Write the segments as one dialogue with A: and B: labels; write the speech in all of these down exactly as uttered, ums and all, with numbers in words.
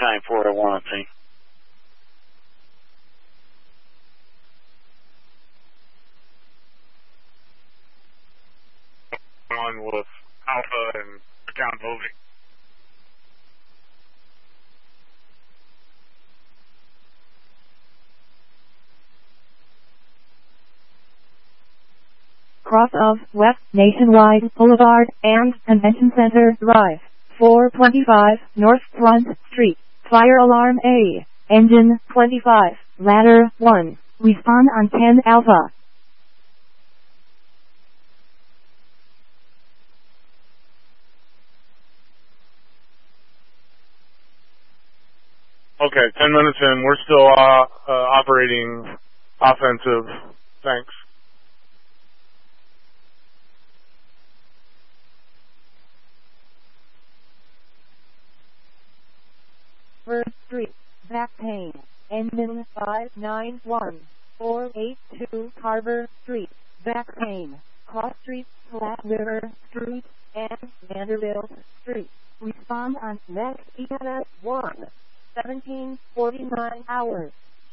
A: time for a warranty.
B: On with Alpha and accountability.
C: Cross of West Nationwide Boulevard and Convention Center Drive, four twenty-five North Front Street. Fire alarm A. Engine twenty-five. Ladder one. Respond on ten Alpha.
B: Okay, ten minutes in. We're still uh, uh, operating offensive. Thanks.
C: First Street, back pain. Engine five nine one. four eight two Carver Street, back pain. Cross Street, Flat River Street, and Vanderbilt Street. Respond on next E M S one. seventeen forty-nine hours.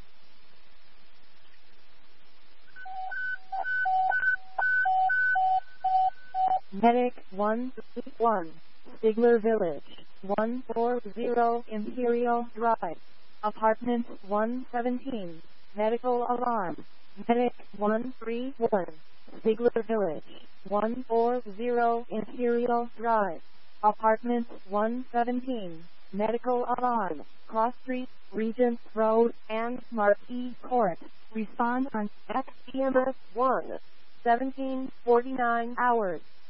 C: Medic one three one, Stigler Village, one forty Imperial Drive, Apartment one seventeen, Medical Alarm. Medic one three one, Stigler Village, one forty Imperial Drive, Apartment one seventeen, Medical Alarm. Cross Street, Regent Road, and Marquis Court. Respond on X E M S one. seventeen forty-nine hours.